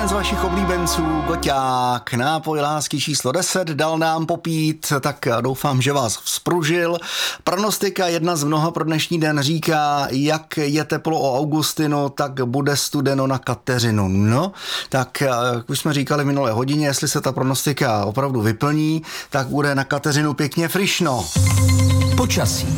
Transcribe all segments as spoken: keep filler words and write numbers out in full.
jeden z vašich oblíbenců, Goťák, nápoj lásky číslo deset, dal nám popít, tak doufám, že vás vzpružil. Pronostika jedna z mnoha pro dnešní den říká, jak je teplo o Augustinu, tak bude studeno na Kateřinu. No, tak jak už jsme říkali v minulé hodině, jestli se ta pronostika opravdu vyplní, tak bude na Kateřinu pěkně frišno. Počasí.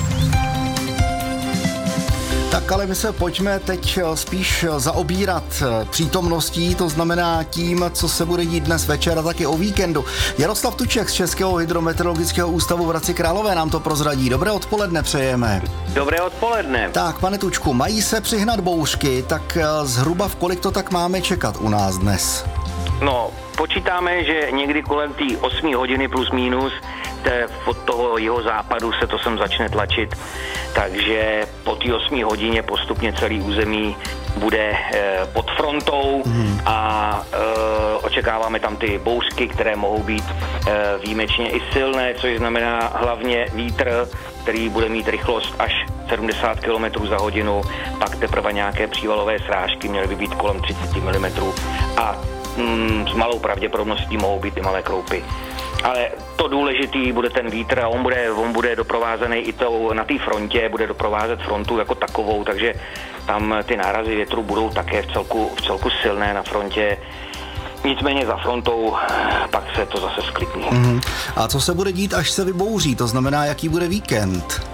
Tak ale my se pojďme teď spíš zaobírat přítomností, to znamená tím, co se bude dít dnes večer a taky o víkendu. Jaroslav Tuček z Českého hydrometeorologického ústavu v Hradci Králové nám to prozradí. Dobré odpoledne přejeme. Dobré odpoledne. Tak, pane Tučku, mají se přihnat bouřky, tak zhruba v kolik to tak máme čekat u nás dnes? No, počítáme, že někdy kolem té osmé hodiny plus minus od toho jeho západu se to sem začne tlačit, takže po té osmé hodině postupně celý území bude e, pod frontou hmm. a e, očekáváme tam ty bouřky, které mohou být e, výjimečně i silné, což znamená hlavně vítr, který bude mít rychlost až sedmdesát kilometrů za hodinu, pak teprve nějaké přívalové srážky měly by být kolem třicet milimetrů a mm, s malou pravděpodobností mohou být i malé kroupy. Ale to důležitý bude ten vítr a on bude, on bude doprovázený i tou, na té frontě, bude doprovázet frontu jako takovou, takže tam ty nárazy větru budou také v celku, v celku silné na frontě. Nicméně za frontou pak se to zase sklidní. Mm. A co se bude dít, až se vybouří? To znamená, jaký bude víkend?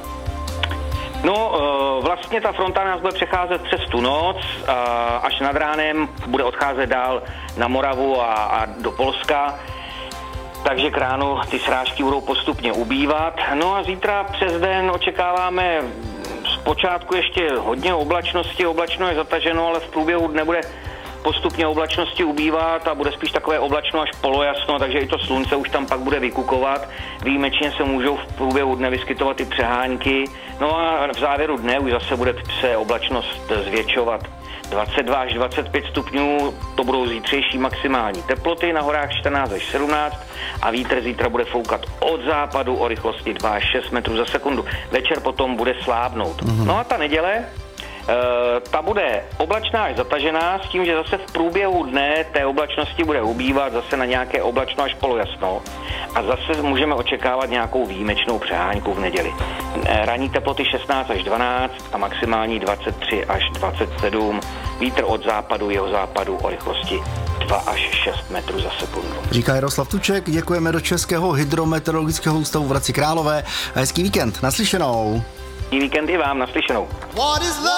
No, vlastně ta fronta nás bude přecházet přes tu noc, až nad ránem bude odcházet dál na Moravu a, a do Polska. Takže k ránu ty srážky budou postupně ubývat. No a zítra přes den očekáváme zpočátku ještě hodně oblačnosti. Oblačno je zataženo, ale v průběhu dne bude postupně oblačnosti ubývat a bude spíš takové oblačno až polojasno, takže i to slunce už tam pak bude vykukovat. Výjimečně se můžou v průběhu dne vyskytovat i přehánky. No a v závěru dne už zase bude se oblačnost zvětšovat. dvacet dva až dvacet pět stupňů, to budou zítřejší maximální teploty, na horách čtrnáct až sedmnáct a vítr zítra bude foukat od západu o rychlosti dva až šest metrů za sekundu. Večer potom bude slábnout. Mm-hmm. No a ta neděle, e, ta bude oblačná až zatažená, s tím, že zase v průběhu dne té oblačnosti bude ubývat zase na nějaké oblačno až polojasno a zase můžeme očekávat nějakou výjimečnou přehánku v neděli. E, ranní teploty šestnáct až dvanáct a maximální dvacet tři až dvacet sedm. Vítr od západu, jeho západu o rychlosti dva až šest metrů za sekundu. Říká Jaroslav Tuček, děkujeme do Českého hydrometeorologického ústavu v Hradci Králové. Hezký víkend, naslyšenou. Hezký víkend i vám, naslyšenou.